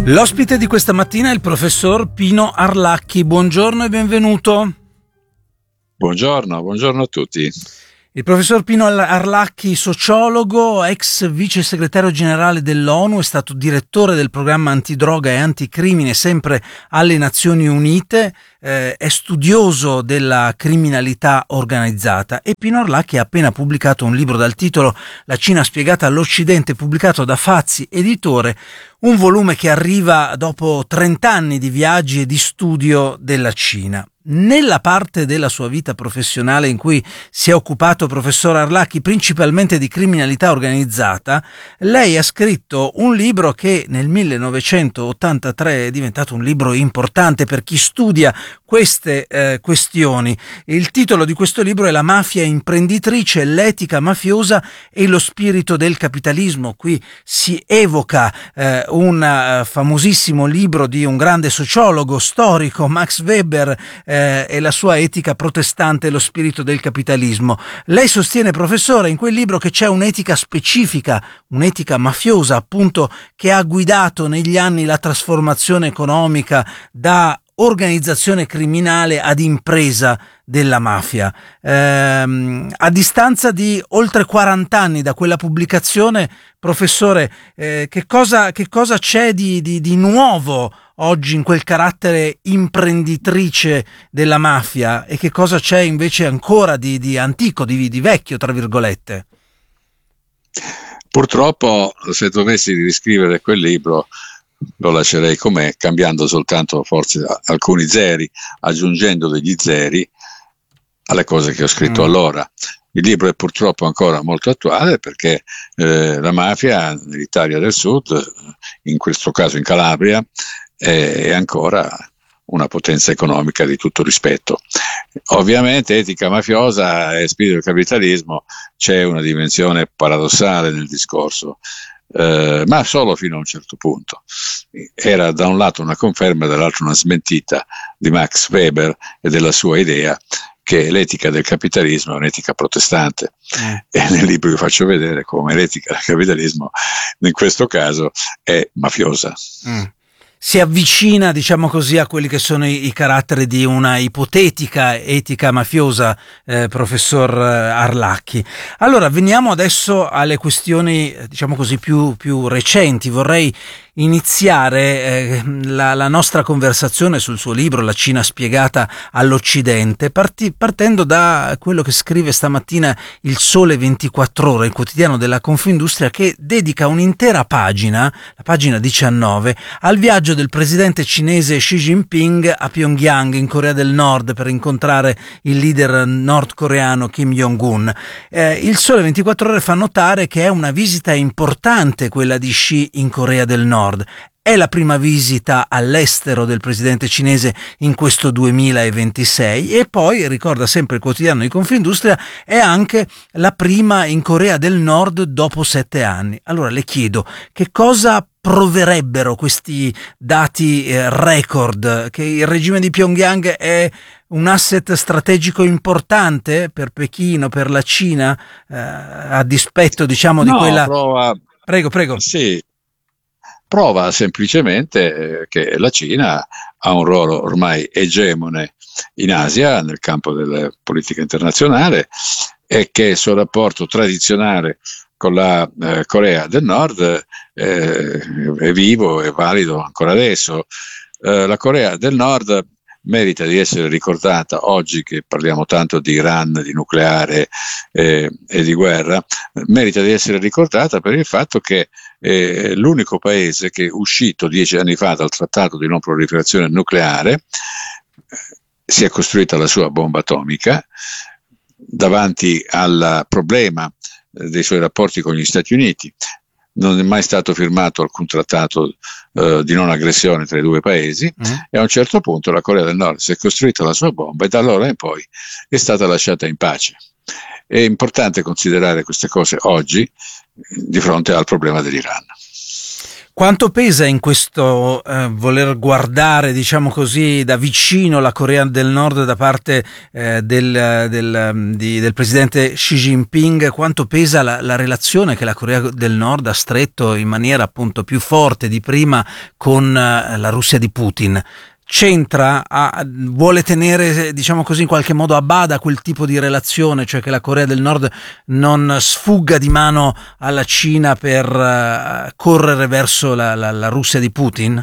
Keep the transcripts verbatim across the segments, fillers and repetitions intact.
L'ospite di questa mattina è il professor Pino Arlacchi. Buongiorno e benvenuto. Buongiorno, buongiorno a tutti. Il professor Pino Arlacchi, sociologo, ex vice segretario generale dell'ONU, è stato direttore del programma antidroga e anticrimine sempre alle Nazioni Unite, eh, è studioso della criminalità organizzata e Pino Arlacchi ha appena pubblicato un libro dal titolo La Cina spiegata all'Occidente, pubblicato da Fazzi Editore, un volume che arriva dopo trent'anni di viaggi e di studio della Cina. Nella parte della sua vita professionale in cui si è occupato, professor Arlacchi, principalmente di criminalità organizzata, lei ha scritto un libro che nel millenovecentottantatré è diventato un libro importante per chi studia queste eh, questioni. Il titolo di questo libro è La mafia imprenditrice, l'etica mafiosa e lo spirito del capitalismo. Qui si evoca eh, un uh, famosissimo libro di un grande sociologo storico, Max Weber, eh, e la sua etica protestante e lo spirito del capitalismo. Lei sostiene, professore, in quel libro che c'è un'etica specifica, un'etica mafiosa, appunto, che ha guidato negli anni la trasformazione economica da organizzazione criminale ad impresa della mafia. Ehm, a distanza di oltre quaranta anni da quella pubblicazione, professore, eh, che cosa, che cosa c'è di, di, di nuovo oggi in quel carattere imprenditrice della mafia e che cosa c'è invece ancora di, di antico, di, di vecchio, tra virgolette? Purtroppo, se dovessi riscrivere quel libro, lo lascerei com'è, cambiando soltanto forse alcuni zeri, aggiungendo degli zeri alle cose che ho scritto mm. allora. Il libro è purtroppo ancora molto attuale perché eh, la mafia nell'Italia del Sud, in questo caso in Calabria, è, è ancora una potenza economica di tutto rispetto. Ovviamente etica mafiosa e spirito del capitalismo, c'è una dimensione paradossale nel discorso. Uh, ma solo fino a un certo punto. Era da un lato una conferma, dall'altro una smentita di Max Weber e della sua idea che l'etica del capitalismo è un'etica protestante. Mm. E nel libro io faccio vedere come l'etica del capitalismo in questo caso è mafiosa. Mm. Si avvicina, diciamo così, a quelli che sono i, i caratteri di una ipotetica etica mafiosa, eh, professor Arlacchi. Allora, veniamo adesso alle questioni, diciamo così, più, più recenti. Vorrei iniziare eh, la, la nostra conversazione sul suo libro La Cina spiegata all'Occidente parti, partendo da quello che scrive stamattina Il Sole ventiquattro Ore, il quotidiano della Confindustria, che dedica un'intera pagina, la pagina diciannove, al viaggio del presidente cinese Xi Jinping a Pyongyang in Corea del Nord per incontrare il leader nordcoreano Kim Jong-un. Eh, il Sole ventiquattro Ore fa notare che è una visita importante quella di Xi in Corea del Nord. È la prima visita all'estero del presidente cinese in questo duemilaventisei e poi, ricorda sempre il quotidiano di Confindustria, è anche la prima in Corea del Nord dopo sette anni. Allora le chiedo, che cosa proverebbero questi dati eh, record? Che il regime di Pyongyang è un asset strategico importante per Pechino, per la Cina, eh, a dispetto, diciamo, di no, quella... Prova... Prego, prego. Sì. Prova semplicemente che la Cina ha un ruolo ormai egemone in Asia nel campo della politica internazionale e che il suo rapporto tradizionale con la eh, Corea del Nord eh, è vivo e valido ancora adesso. Eh, la Corea del Nord merita di essere ricordata oggi che parliamo tanto di Iran, di nucleare eh, e di guerra, merita di essere ricordata per il fatto che è l'unico paese che, uscito dieci anni fa dal trattato di non proliferazione nucleare, si è costruita la sua bomba atomica davanti al problema dei suoi rapporti con gli Stati Uniti. Non è mai stato firmato alcun trattato uh, di non aggressione tra i due paesi mm. e a un certo punto la Corea del Nord si è costruita la sua bomba e da allora in poi è stata lasciata in pace. È importante considerare queste cose oggi di fronte al problema dell'Iran. Quanto pesa in questo eh, voler guardare, diciamo così, da vicino la Corea del Nord da parte eh, del, del, di, del presidente Xi Jinping, quanto pesa la, la relazione che la Corea del Nord ha stretto in maniera appunto più forte di prima con eh, la Russia di Putin? C'entra, a, vuole tenere, diciamo così, in qualche modo a bada quel tipo di relazione, cioè che la Corea del Nord non sfugga di mano alla Cina per uh, correre verso la, la, la Russia di Putin?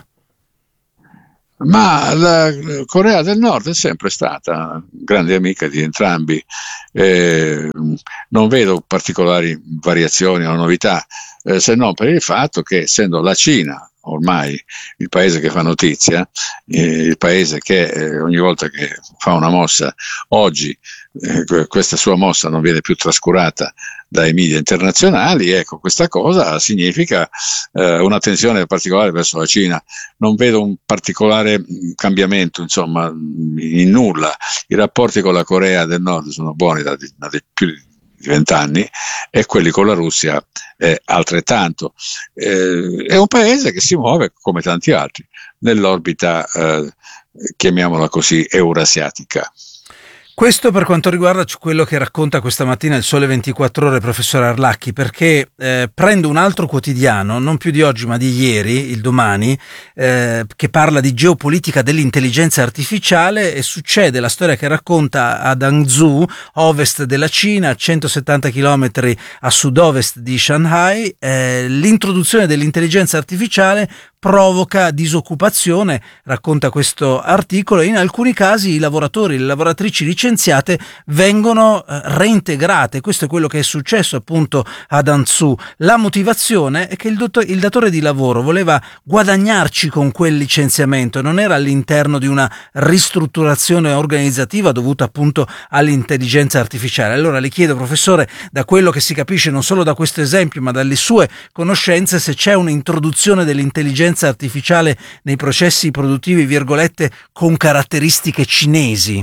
Ma la Corea del Nord è sempre stata grande amica di entrambi, eh, non vedo particolari variazioni o novità, eh, se non per il fatto che, essendo la Cina ormai il paese che fa notizia, eh, il paese che eh, ogni volta che fa una mossa, oggi eh, questa sua mossa non viene più trascurata dai media internazionali, ecco, questa cosa significa eh, un'attenzione particolare verso la Cina. Non vedo un particolare cambiamento, insomma, in nulla. I rapporti con la Corea del Nord sono buoni da, da più di vent'anni, e quelli con la Russia eh, altrettanto. Eh, è un paese che si muove, come tanti altri, nell'orbita, eh, chiamiamola così, eurasiatica. Questo per quanto riguarda quello che racconta questa mattina il Sole ventiquattro Ore, professor Arlacchi, perché eh, prendo un altro quotidiano, non più di oggi ma di ieri, il Domani, eh, che parla di geopolitica dell'intelligenza artificiale, e succede la storia che racconta ad Hangzhou, ovest della Cina, a centosettanta chilometri a sud-ovest di Shanghai, eh, l'introduzione dell'intelligenza artificiale provoca disoccupazione, racconta questo articolo, e in alcuni casi i lavoratori e le lavoratrici licenziate vengono eh, reintegrate. Questo è quello che è successo appunto ad Hangzhou. La motivazione è che il, dottor, il datore di lavoro voleva guadagnarci con quel licenziamento, non era all'interno di una ristrutturazione organizzativa dovuta appunto all'intelligenza artificiale. Allora le chiedo, professore, da quello che si capisce non solo da questo esempio ma dalle sue conoscenze, se c'è un'introduzione dell'intelligenza artificiale nei processi produttivi, virgolette, con caratteristiche cinesi.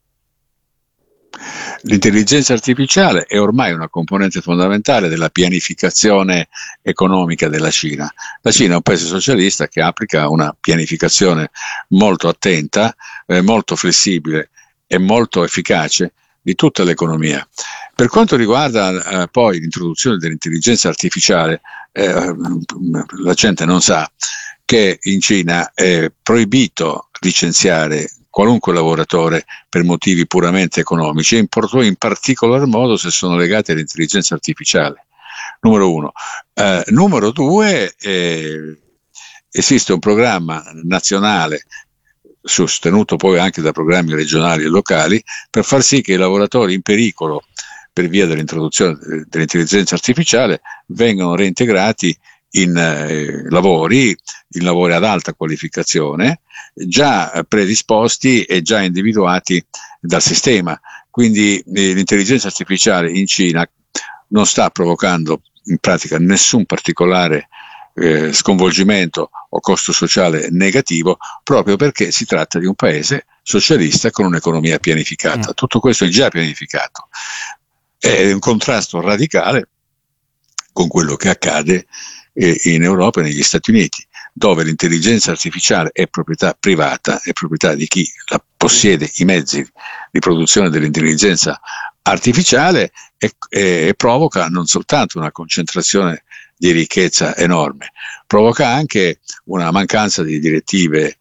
L'intelligenza artificiale è ormai una componente fondamentale della pianificazione economica della Cina. La Cina è un paese socialista che applica una pianificazione molto attenta, eh, molto flessibile e molto efficace di tutta l'economia. Per quanto riguarda eh, poi l'introduzione dell'intelligenza artificiale, eh, la gente non sa che in Cina è proibito licenziare qualunque lavoratore per motivi puramente economici, e in particolar modo se sono legati all'intelligenza artificiale. Numero uno. Eh, numero due, eh, esiste un programma nazionale sostenuto poi anche da programmi regionali e locali per far sì che i lavoratori in pericolo per via dell'introduzione dell'intelligenza artificiale vengano reintegrati in eh, lavori, in lavori ad alta qualificazione, già predisposti e già individuati dal sistema. Quindi eh, l'intelligenza artificiale in Cina non sta provocando in pratica nessun particolare eh, sconvolgimento o costo sociale negativo, proprio perché si tratta di un paese socialista con un'economia pianificata. Tutto questo è già pianificato. È un contrasto radicale con quello che accade eh, in Europa e negli Stati Uniti, dove l'intelligenza artificiale è proprietà privata, è proprietà di chi la possiede i mezzi di produzione dell'intelligenza artificiale, e, e, e provoca non soltanto una concentrazione di ricchezza enorme, provoca anche una mancanza di direttive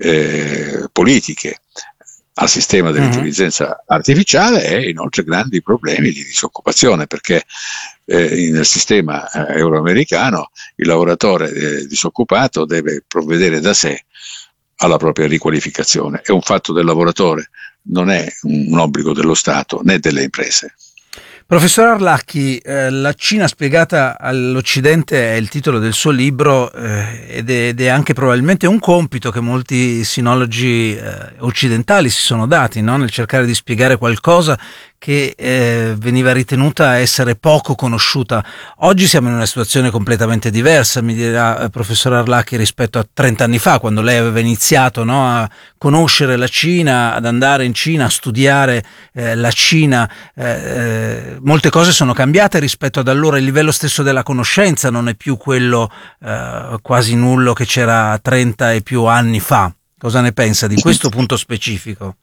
eh, politiche al sistema dell'intelligenza artificiale, e inoltre grandi problemi di disoccupazione, perché eh, nel sistema eh, euroamericano il lavoratore eh, disoccupato deve provvedere da sé alla propria riqualificazione. È un fatto del lavoratore, non è un, un obbligo dello Stato né delle imprese. Professor Arlacchi, eh, La Cina spiegata all'Occidente è il titolo del suo libro, eh, ed, è, ed è anche probabilmente un compito che molti sinologi eh, occidentali si sono dati, no? Nel cercare di spiegare qualcosa che eh, veniva ritenuta essere poco conosciuta. Oggi siamo in una situazione completamente diversa, mi dirà eh, professor Arlacchi, rispetto a trenta anni fa, quando lei aveva iniziato, no, a conoscere la Cina, ad andare in Cina, a studiare eh, la Cina. Eh, eh, molte cose sono cambiate rispetto ad allora, il livello stesso della conoscenza non è più quello eh, quasi nullo che c'era trenta e più anni fa. Cosa ne pensa di questo punto specifico?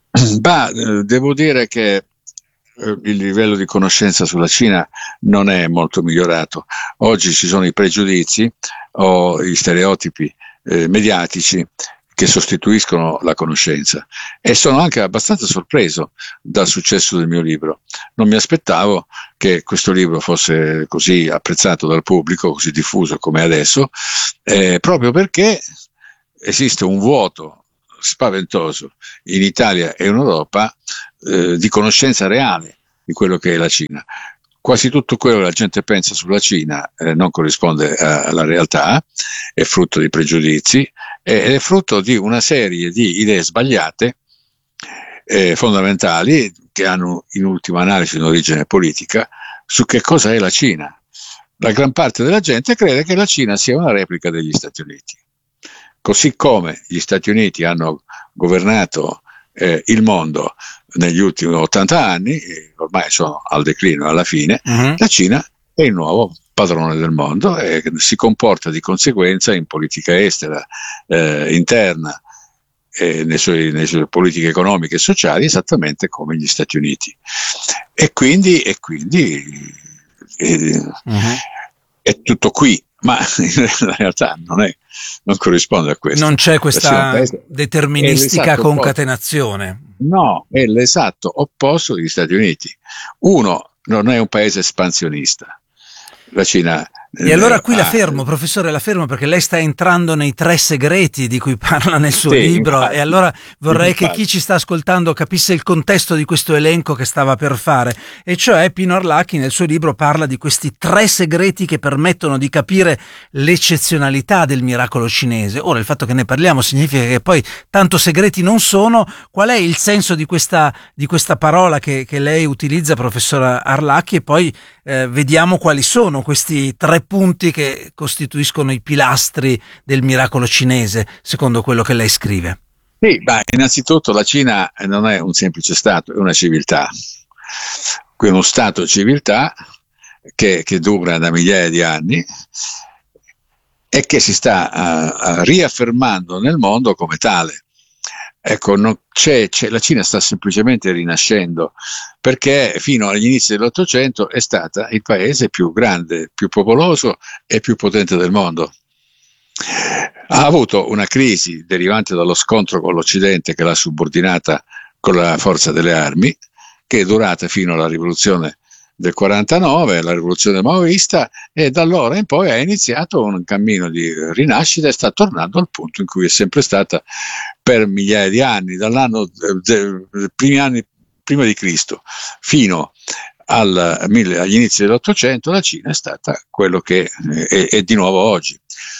Bah, devo dire che il livello di conoscenza sulla Cina non è molto migliorato. Oggi ci sono i pregiudizi o gli stereotipi eh, mediatici che sostituiscono la conoscenza, e sono anche abbastanza sorpreso dal successo del mio libro. Non mi aspettavo che questo libro fosse così apprezzato dal pubblico, così diffuso come adesso, eh, proprio perché esiste un vuoto spaventoso in Italia e in Europa eh, di conoscenza reale di quello che è la Cina. Quasi tutto quello che la gente pensa sulla Cina eh, non corrisponde a, alla realtà, è frutto di pregiudizi ed è frutto di una serie di idee sbagliate eh, fondamentali, che hanno in ultima analisi un'origine politica, su che cosa è la Cina. La gran parte della gente crede che la Cina sia una replica degli Stati Uniti. Così come gli Stati Uniti hanno governato eh, il mondo negli ultimi ottanta anni, e ormai sono al declino alla fine, uh-huh. La Cina è il nuovo padrone del mondo e si comporta di conseguenza in politica estera, eh, interna, e nelle sue, nelle sue politiche economiche e sociali esattamente come gli Stati Uniti. E quindi, e quindi eh, uh-huh. è tutto qui. Ma in realtà non, è, non corrisponde a questo. Non c'è questa deterministica concatenazione. Opposto. No, è l'esatto opposto degli Stati Uniti. Uno non è un paese espansionista. La Cina... E allora qui la fermo, professore, la fermo, perché lei sta entrando nei tre segreti di cui parla nel suo sì, libro, infatti, e allora vorrei infatti. che chi ci sta ascoltando capisse il contesto di questo elenco che stava per fare, e cioè Pino Arlacchi nel suo libro parla di questi tre segreti che permettono di capire l'eccezionalità del miracolo cinese. Ora, il fatto che ne parliamo significa che poi tanto segreti non sono. Qual è il senso di questa, di questa parola che, che lei utilizza, professor Arlacchi, e poi eh, vediamo quali sono questi tre punti che costituiscono i pilastri del miracolo cinese, secondo quello che lei scrive. Sì, beh, innanzitutto la Cina non è un semplice stato, è una civiltà. Qui è uno stato civiltà che, che dura da migliaia di anni e che si sta uh, uh, riaffermando nel mondo come tale. Ecco, non c'è, c'è, la Cina sta semplicemente rinascendo, perché fino agli inizi dell'Ottocento è stata il paese più grande, più popoloso e più potente del mondo. Ha avuto una crisi derivante dallo scontro con l'Occidente che l'ha subordinata con la forza delle armi, che è durata fino alla rivoluzione del quarantanove, la rivoluzione maoista, e da allora in poi ha iniziato un cammino di rinascita e sta tornando al punto in cui è sempre stata per migliaia di anni, dall'anno eh, primi anni prima di Cristo fino al, agli inizi dell'Ottocento. La Cina è stata quello che è, è di nuovo oggi.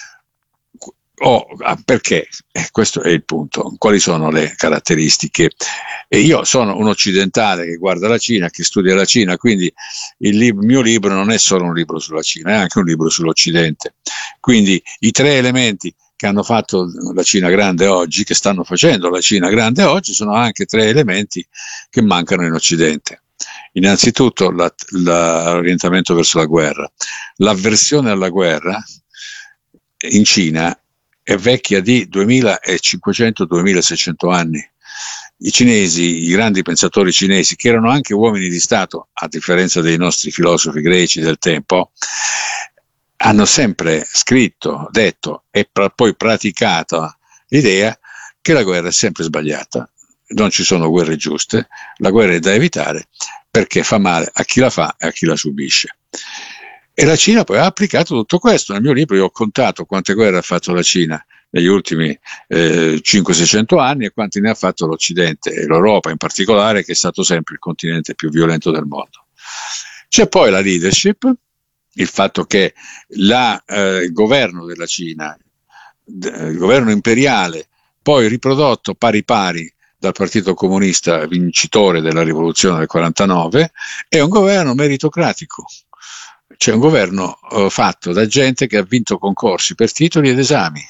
Oh, perché? Eh, questo è il punto. Quali sono le caratteristiche? E io sono un occidentale che guarda la Cina, che studia la Cina, quindi il lib- mio libro non è solo un libro sulla Cina, è anche un libro sull'Occidente. Quindi i tre elementi che hanhanno fatto la Cina grande oggi, che stanno facendo la Cina grande oggi, sono anche tre elementi che mancano in Occidente. Innanzitutto la, la, l'orientamento verso la guerra. L'avversione alla guerra in Cina è vecchia di duemilacinquecento duemilaseicento anni. I cinesi, i grandi pensatori cinesi, che erano anche uomini di Stato, a differenza dei nostri filosofi greci del tempo, hanno sempre scritto, detto e pra- poi praticato l'idea che la guerra è sempre sbagliata, non ci sono guerre giuste, la guerra è da evitare perché fa male a chi la fa e a chi la subisce. E la Cina poi ha applicato tutto questo. Nel mio libro io ho contato quante guerre ha fatto la Cina negli ultimi eh, cinquecento seicento anni e quanti ne ha fatto l'Occidente e l'Europa in particolare, che è stato sempre il continente più violento del mondo. C'è poi la leadership, il fatto che la, eh, il governo della Cina, d- il governo imperiale, poi riprodotto pari pari dal Partito Comunista vincitore della rivoluzione del quarantanove, è un governo meritocratico, cioè un governo eh, fatto da gente che ha vinto concorsi per titoli ed esami,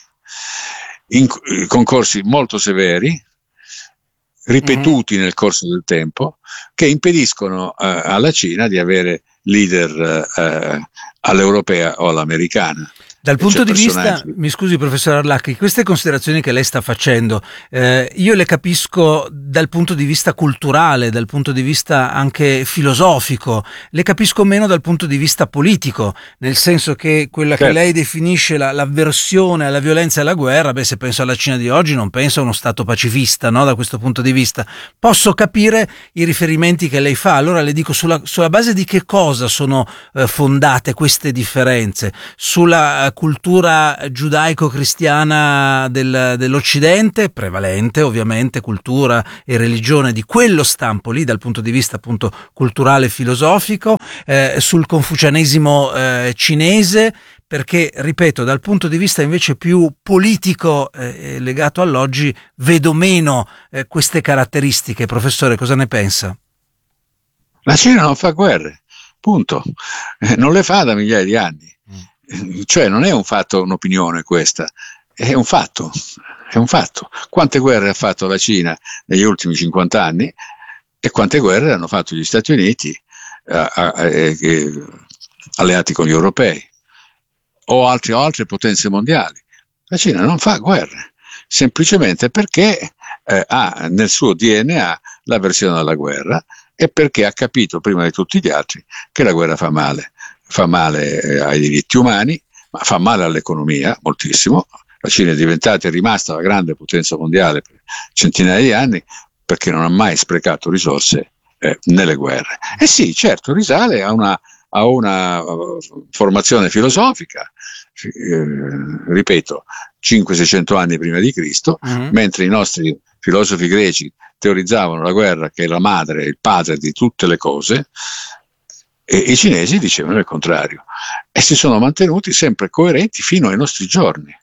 in, concorsi molto severi, ripetuti mm-hmm. nel corso del tempo, che impediscono eh, alla Cina di avere leader eh, all'europea o all'americana. Dal punto di vista, mi scusi professor Arlacchi, queste considerazioni che lei sta facendo, eh, io le capisco dal punto di vista culturale, dal punto di vista anche filosofico, le capisco meno dal punto di vista politico, nel senso che quella certo. che lei definisce la, l'avversione alla violenza e alla guerra, beh, se penso alla Cina di oggi non penso a uno stato pacifista, no? Da questo punto di vista posso capire i riferimenti che lei fa. Allora le dico, sulla, sulla base di che cosa sono eh, fondate queste differenze? Sulla cultura giudaico-cristiana del, dell'Occidente, prevalente ovviamente cultura e religione di quello stampo lì dal punto di vista appunto culturale e filosofico, eh, sul confucianesimo eh, cinese, perché ripeto dal punto di vista invece più politico eh, legato all'oggi vedo meno eh, queste caratteristiche. Professore, cosa ne pensa? La Cina non fa guerre, punto, eh, non le fa da migliaia di anni. Cioè non è un fatto, un'opinione questa, è un fatto, è un fatto. Quante guerre ha fatto la Cina negli ultimi cinquanta anni e quante guerre hanno fatto gli Stati Uniti eh, eh, eh, alleati con gli europei o, altri, o altre potenze mondiali. La Cina non fa guerre, semplicemente perché eh, ha nel suo D N A l'avversione alla guerra e perché ha capito prima di tutti gli altri che la guerra fa male. Fa male ai diritti umani, ma fa male all'economia moltissimo. La Cina è diventata e è rimasta la grande potenza mondiale per centinaia di anni perché non ha mai sprecato risorse eh, nelle guerre. E sì, certo, risale a una, a una uh, formazione filosofica, eh, ripeto, cinquecento seicento anni prima di Cristo, mm-hmm. mentre i nostri filosofi greci teorizzavano la guerra che è la madre, il padre di tutte le cose, e i cinesi dicevano il contrario e si sono mantenuti sempre coerenti fino ai nostri giorni.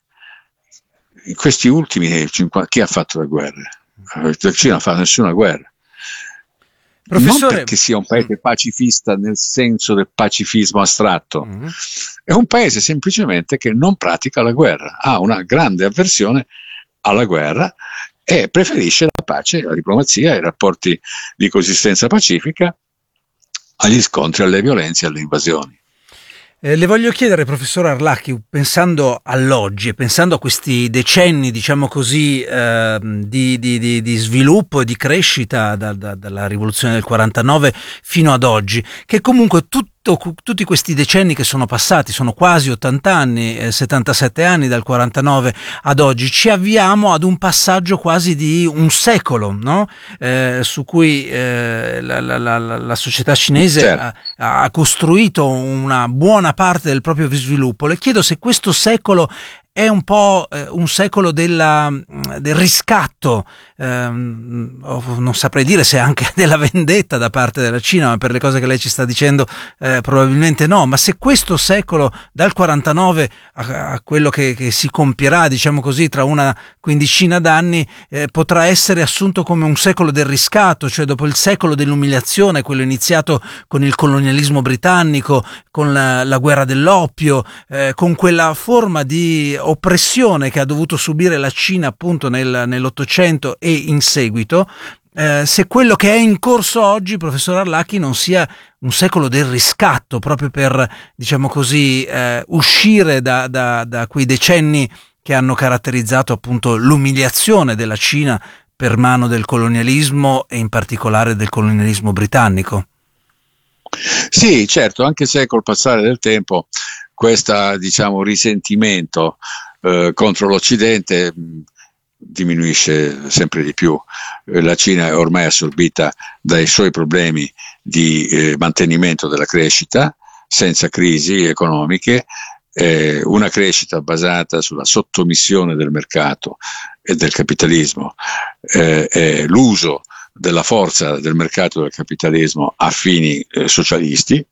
In questi ultimi cinquanta, chi ha fatto le guerre? La Cina non fa nessuna guerra. Professore... Non perché sia un paese pacifista nel senso del pacifismo astratto, mm-hmm. è un paese semplicemente che non pratica la guerra, ha una grande avversione alla guerra e preferisce la pace, la diplomazia, i rapporti di coesistenza pacifica agli scontri, alle violenze e alle invasioni. Eh, le voglio chiedere, professor Arlacchi, pensando all'oggi e pensando a questi decenni, diciamo così, eh, di, di, di, di sviluppo e di crescita da, da, dalla rivoluzione del quarantanove fino ad oggi, che comunque tutto tutti questi decenni che sono passati, sono quasi ottanta anni, eh, settantasette anni dal quarantanove ad oggi, ci avviamo ad un passaggio quasi di un secolo, no? Eh, su cui eh, la, la, la, la società cinese certo. ha, ha costruito una buona parte del proprio sviluppo. Le chiedo se questo secolo è un po' eh, un secolo della, del riscatto, ehm, non saprei dire se anche della vendetta da parte della Cina, ma per le cose che lei ci sta dicendo eh, probabilmente no, ma se questo secolo dal quarantanove a, a quello che, che si compierà, diciamo così, tra una quindicina d'anni, eh, potrà essere assunto come un secolo del riscatto, cioè dopo il secolo dell'umiliazione, quello iniziato con il colonialismo britannico, con la, la guerra dell'oppio, eh, con quella forma di oppressione che ha dovuto subire la Cina appunto nel, nell'Ottocento e in seguito, eh, se quello che è in corso oggi, professor Arlacchi, non sia un secolo del riscatto, proprio per, diciamo così, eh, uscire da, da, da quei decenni che hanno caratterizzato appunto l'umiliazione della Cina per mano del colonialismo e in particolare del colonialismo britannico. Sì, certo, anche se col passare del tempo questo, diciamo, risentimento eh, contro l'Occidente mh, diminuisce sempre di più. Eh, la Cina è ormai assorbita dai suoi problemi di eh, mantenimento della crescita senza crisi economiche, eh, una crescita basata sulla sottomissione del mercato e del capitalismo, eh, e l'uso della forza del mercato e del capitalismo a fini eh, socialisti,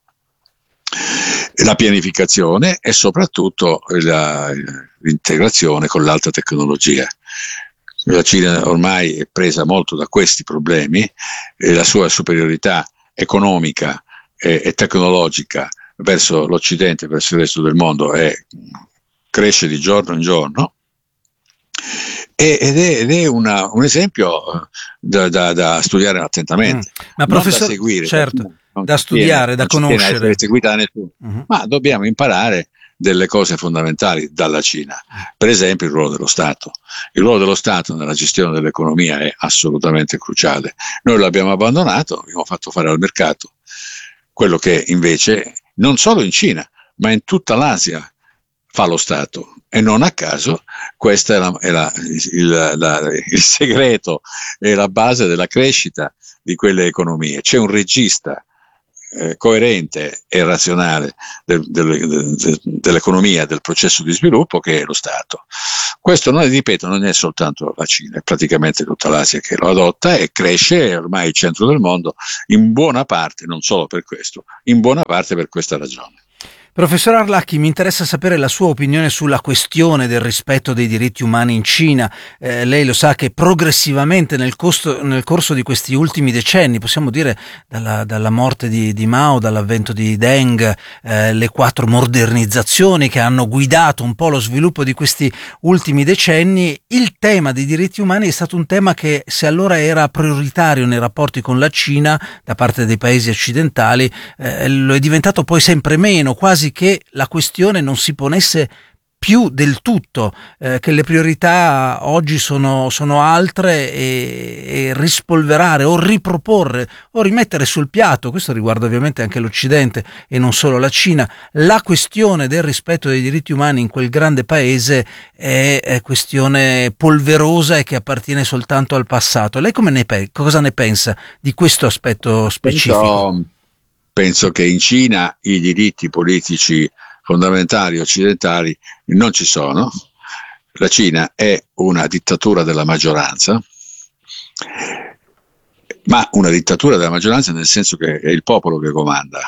la pianificazione e soprattutto la, l'integrazione con l'alta tecnologia. La Cina ormai è presa molto da questi problemi e la sua superiorità economica e, e tecnologica verso l'Occidente, verso il resto del mondo, è, cresce di giorno in giorno. Ed è, ed è una, un esempio da, da, da studiare attentamente, mm. Ma non professor, da seguire, certo, da, da studiare, tiene, da conoscere, seguita da nessuno, uh-huh. ma dobbiamo imparare delle cose fondamentali dalla Cina. Per esempio il ruolo dello Stato. Il ruolo dello Stato nella gestione dell'economia è assolutamente cruciale. Noi l'abbiamo abbandonato, abbiamo fatto fare al mercato quello che invece non solo in Cina, ma in tutta l'Asia fa lo Stato. E non a caso questo è, la, è la, il, la, il segreto e la base della crescita di quelle economie. C'è un regista eh, coerente e razionale del, del, del, dell'economia, del processo di sviluppo, che è lo Stato. Questo, non, ripeto, non è soltanto la Cina, è praticamente tutta l'Asia che lo adotta e cresce, è ormai il centro del mondo, in buona parte, non solo per questo, in buona parte per questa ragione. Professor Arlacchi, mi interessa sapere la sua opinione sulla questione del rispetto dei diritti umani in Cina. Eh, lei lo sa che progressivamente nel, costo, nel corso di questi ultimi decenni, possiamo dire dalla, dalla morte di, di Mao, dall'avvento di Deng, eh, le quattro modernizzazioni che hanno guidato un po' lo sviluppo di questi ultimi decenni, il tema dei diritti umani è stato un tema che, se allora era prioritario nei rapporti con la Cina da parte dei paesi occidentali, eh, lo è diventato poi sempre meno, quasi che la questione non si ponesse più del tutto, eh, che le priorità oggi sono, sono altre e, e rispolverare o riproporre o rimettere sul piatto, questo riguarda ovviamente anche l'Occidente e non solo la Cina, la questione del rispetto dei diritti umani in quel grande paese è, è questione polverosa e che appartiene soltanto al passato. Lei come ne pe- cosa ne pensa di questo aspetto specifico? Penso... Penso che in Cina i diritti politici fondamentali occidentali non ci sono. La Cina è una dittatura della maggioranza, ma una dittatura della maggioranza nel senso che è il popolo che comanda.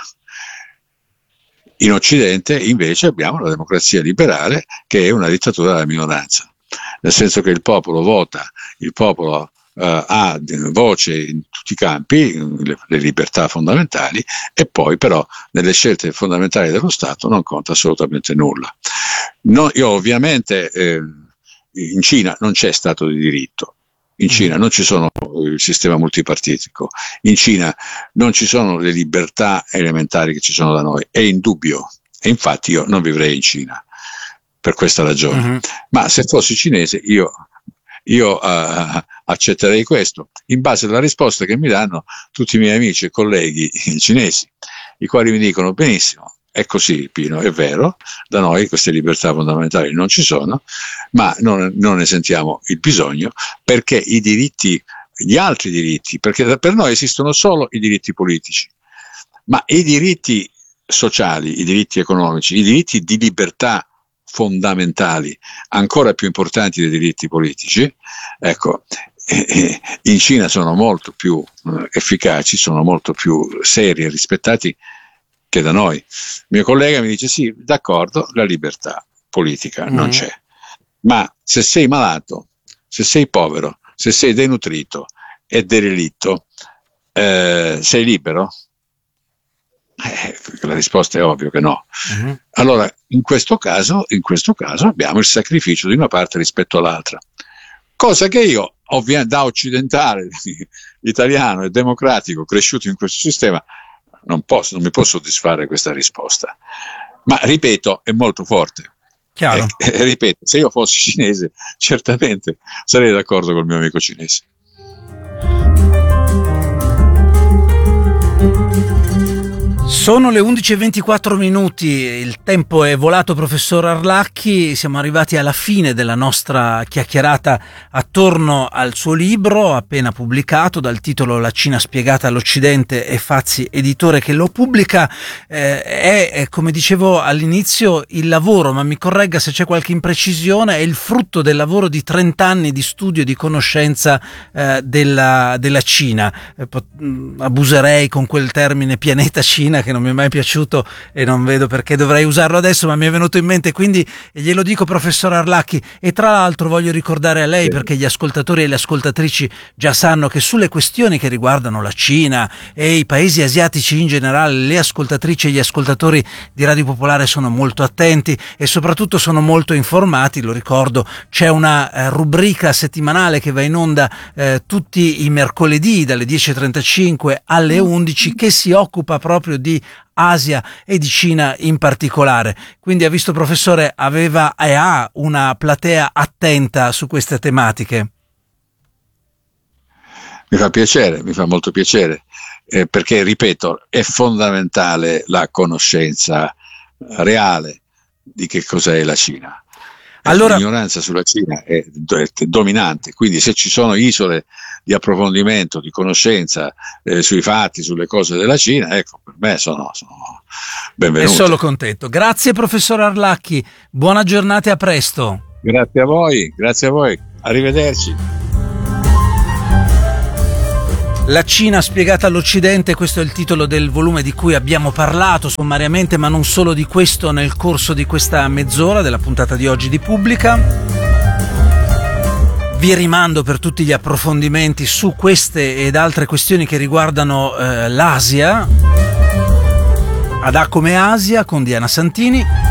In Occidente invece abbiamo la democrazia liberale, che è una dittatura della minoranza, nel senso che il popolo vota, il popolo Uh, ha voce in tutti i campi, le, le libertà fondamentali, e poi però nelle scelte fondamentali dello Stato non conta assolutamente nulla. No, io ovviamente eh, in Cina non c'è Stato di diritto, in Cina non ci sono il sistema multipartitico, in Cina non ci sono le libertà elementari che ci sono da noi, è indubbio, e infatti io non vivrei in Cina per questa ragione. Uh-huh. Ma se fossi cinese io Io uh, accetterei questo, in base alla risposta che mi danno tutti i miei amici e colleghi cinesi, i quali mi dicono: benissimo, è così Pino, è vero, da noi queste libertà fondamentali non ci sono, ma non, non ne sentiamo il bisogno, perché i diritti, gli altri diritti, perché per noi esistono solo i diritti politici, ma i diritti sociali, i diritti economici, i diritti di libertà fondamentali, ancora più importanti dei diritti politici, ecco, eh, in Cina sono molto più eh, efficaci, sono molto più seri e rispettati che da noi. Il mio collega mi dice: sì, d'accordo, la libertà politica mm. non c'è, ma se sei malato, se sei povero, se sei denutrito e derelitto, eh, sei libero? Eh, la risposta è ovvio che no. Uh-huh. Allora, in questo caso, in questo caso abbiamo il sacrificio di una parte rispetto all'altra, cosa che io, ovviamente, da occidentale, italiano e democratico, cresciuto in questo sistema, non posso, non mi può soddisfare questa risposta. Ma ripeto, è molto forte. Chiaro. E, e, ripeto, se io fossi cinese, certamente sarei d'accordo col mio amico cinese. Sono le undici e ventiquattro minuti, il tempo è volato, professor Arlacchi, siamo arrivati alla fine della nostra chiacchierata attorno al suo libro appena pubblicato dal titolo La Cina spiegata all'Occidente, e Fazzi Editore che lo pubblica. Eh, è, è, come dicevo all'inizio, il lavoro, ma mi corregga se c'è qualche imprecisione, è il frutto del lavoro di trenta anni di studio e di conoscenza eh, della, della Cina. Eh, pot- abuserei con quel termine pianeta Cina, Cina, che non mi è mai piaciuto e non vedo perché dovrei usarlo adesso, ma mi è venuto in mente, quindi glielo dico, professor Arlacchi. E tra l'altro voglio ricordare a lei, perché gli ascoltatori e le ascoltatrici già sanno che sulle questioni che riguardano la Cina e i paesi asiatici in generale, le ascoltatrici e gli ascoltatori di Radio Popolare sono molto attenti e soprattutto sono molto informati. Lo ricordo, c'è una eh, rubrica settimanale che va in onda eh, tutti i mercoledì dalle dieci e trentacinque alle undici, che si occupa proprio di Asia e di Cina in particolare. Quindi, ha visto, professore, aveva e ha una platea attenta su queste tematiche. Mi fa piacere, mi fa molto piacere, eh, perché, ripeto, è fondamentale la conoscenza reale di che cos'è la Cina. Allora, l'ignoranza sulla Cina è, è dominante, quindi se ci sono isole di approfondimento, di conoscenza eh, sui fatti, sulle cose della Cina, ecco, per me sono, sono benvenute. È solo contento. Grazie, professor Arlacchi, buona giornata e a presto. Grazie a voi, grazie a voi, arrivederci. La Cina spiegata all'Occidente, questo è il titolo del volume di cui abbiamo parlato sommariamente, ma non solo di questo, nel corso di questa mezz'ora della puntata di oggi di Pubblica. Vi rimando per tutti gli approfondimenti su queste ed altre questioni che riguardano eh, l'Asia, ad A come Asia con Diana Santini.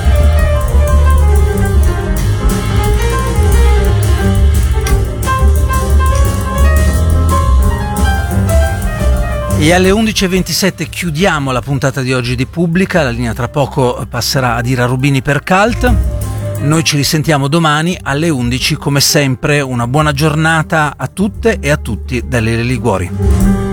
E alle undici e ventisette chiudiamo la puntata di oggi di Pubblica. La linea tra poco passerà ad Ira Rubini per Cult. Noi ci risentiamo domani alle undici, come sempre. Una buona giornata a tutte e a tutti da Lele Liguori.